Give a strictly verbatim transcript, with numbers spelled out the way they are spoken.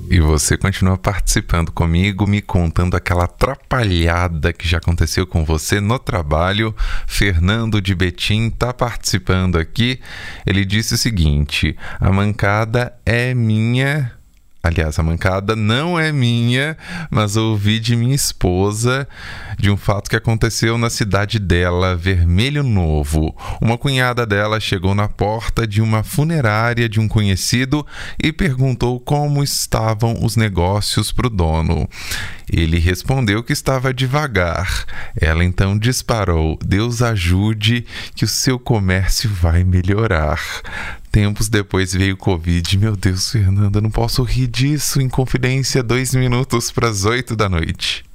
E você continua participando comigo, me contando aquela atrapalhada que já aconteceu com você no trabalho. Fernando de Betim tá participando aqui. Ele disse o seguinte: a mancada é minha... Aliás, a mancada não é minha, mas ouvi de minha esposa de um fato que aconteceu na cidade dela, Vermelho Novo. Uma cunhada dela chegou na porta de uma funerária de um conhecido e perguntou como estavam os negócios para o dono. Ele respondeu que estava devagar. Ela então disparou: Deus ajude que o seu comércio vai melhorar. Tempos depois veio o Covid. Meu Deus, Fernanda, não posso rir disso. Em Confidência, dois minutos para as oito da noite.